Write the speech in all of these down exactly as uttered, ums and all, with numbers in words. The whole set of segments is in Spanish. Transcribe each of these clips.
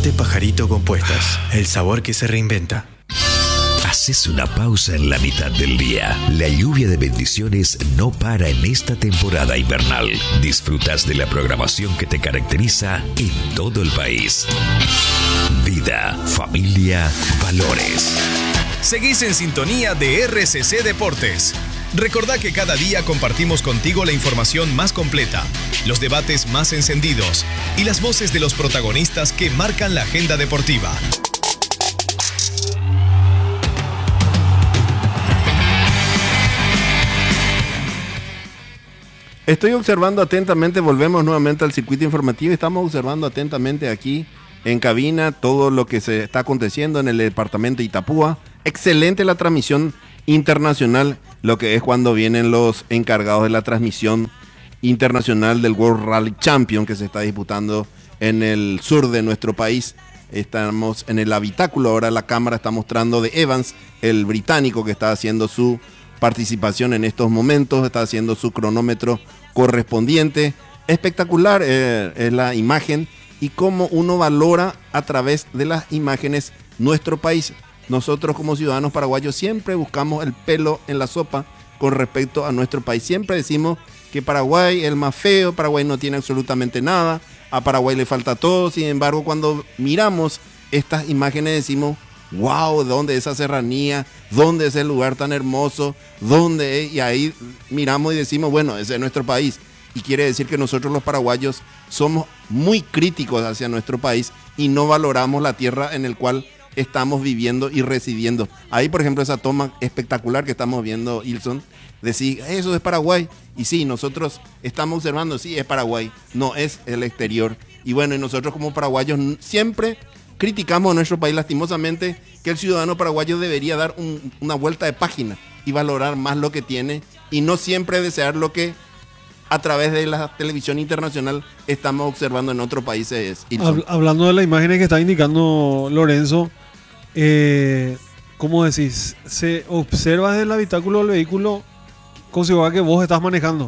Tomate Pajarito Compuestas, el sabor que se reinventa. Haces una pausa en la mitad del día. La lluvia de bendiciones no para en esta temporada invernal. Disfrutas de la programación que te caracteriza en todo el país. Vida, familia, valores. Seguís en sintonía de R C C Deportes. Recordá que cada día compartimos contigo la información más completa, los debates más encendidos y las voces de los protagonistas que marcan la agenda deportiva. Estoy observando atentamente, volvemos nuevamente al circuito informativo, estamos observando atentamente aquí en cabina todo lo que se está aconteciendo en el departamento de Itapúa. Excelente la transmisión internacional, lo que es cuando vienen los encargados de la transmisión internacional del World Rally Champion que se está disputando en el sur de nuestro país. Estamos en el habitáculo, ahora la cámara está mostrando de Evans, el británico que está haciendo su participación en estos momentos, está haciendo su cronómetro correspondiente. Espectacular eh, es la imagen y cómo uno valora a través de las imágenes nuestro país. Nosotros como ciudadanos paraguayos siempre buscamos el pelo en la sopa con respecto a nuestro país. Siempre decimos que Paraguay es el más feo, Paraguay no tiene absolutamente nada, a Paraguay le falta todo. Sin embargo, cuando miramos estas imágenes decimos, wow, ¿dónde es esa serranía? ¿Dónde es el lugar tan hermoso? ¿Dónde es? Y ahí miramos y decimos, bueno, ese es nuestro país. Y quiere decir que nosotros los paraguayos somos muy críticos hacia nuestro país y no valoramos la tierra en la cual estamos viviendo y residiendo. Ahí, por ejemplo, esa toma espectacular que estamos viendo, Ilson, decir, eso es Paraguay. Y sí, nosotros estamos observando, sí, es Paraguay, no es el exterior. Y bueno, y nosotros como paraguayos siempre criticamos a nuestro país, lastimosamente, que el ciudadano paraguayo debería dar un, una vuelta de página y valorar más lo que tiene y no siempre desear lo que a través de la televisión internacional estamos observando en otros países. Hab- hablando de las imágenes que está indicando Lorenzo, eh, ¿cómo decís? Se observa desde el habitáculo del vehículo como si fuera que vos estás manejando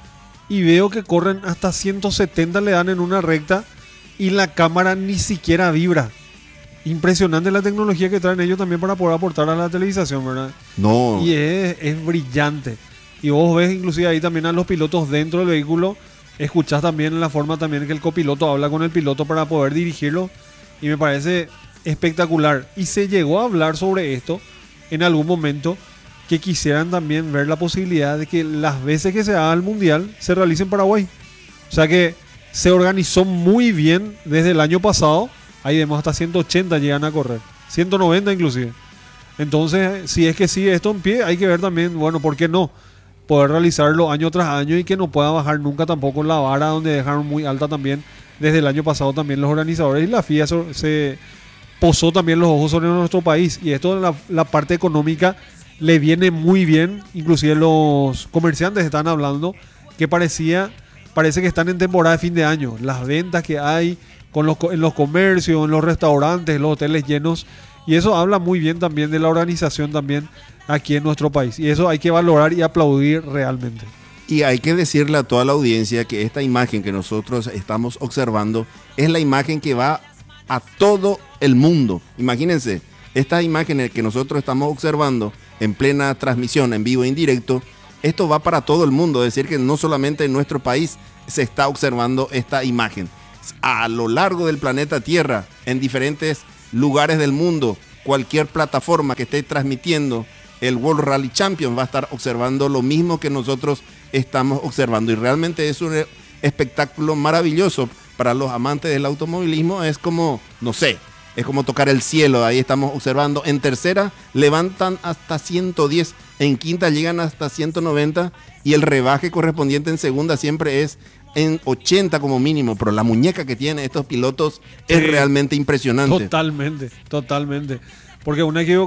y veo que corren hasta ciento setenta, le dan en una recta y la cámara ni siquiera vibra. Impresionante la tecnología que traen ellos también para poder aportar a la televisación, ¿verdad? No. Y es, es brillante. Y vos ves inclusive ahí también a los pilotos dentro del vehículo. Escuchás también la forma también que el copiloto habla con el piloto para poder dirigirlo. Y me parece espectacular. Y se llegó a hablar sobre esto en algún momento, que quisieran también ver la posibilidad de que las veces que se haga el Mundial se realice en Paraguay. O sea que se organizó muy bien desde el año pasado. Ahí vemos hasta ciento ochenta llegan a correr. ciento noventa inclusive. Entonces, si es que sigue esto en pie, hay que ver también, bueno, ¿por qué no? Poder realizarlo año tras año y que no pueda bajar nunca tampoco la vara, donde dejaron muy alta también desde el año pasado también los organizadores, y la F I A se, se posó también los ojos sobre nuestro país, y esto la, la parte económica le viene muy bien. Inclusive los comerciantes están hablando que parecía parece que están en temporada de fin de año, las ventas que hay con los, en los comercios, en los restaurantes, los hoteles llenos, y eso habla muy bien también de la organización también aquí en nuestro país, y eso hay que valorar y aplaudir realmente. Y hay que decirle a toda la audiencia que esta imagen que nosotros estamos observando es la imagen que va a todo el mundo. Imagínense, estas imágenes que nosotros estamos observando en plena transmisión, en vivo e indirecto, esto va para todo el mundo, es decir que no solamente en nuestro país se está observando esta imagen. A lo largo del planeta Tierra, en diferentes lugares del mundo, cualquier plataforma que esté transmitiendo el World Rally Champion va a estar observando lo mismo que nosotros estamos observando, y realmente es un espectáculo maravilloso para los amantes del automovilismo. Es como, no sé, es como tocar el cielo. Ahí estamos observando, en tercera levantan hasta ciento diez, en quinta llegan hasta ciento noventa, y el rebaje correspondiente en segunda siempre es en ochenta como mínimo, pero la muñeca que tienen estos pilotos es sí, realmente impresionante. Totalmente, totalmente, porque una equivocación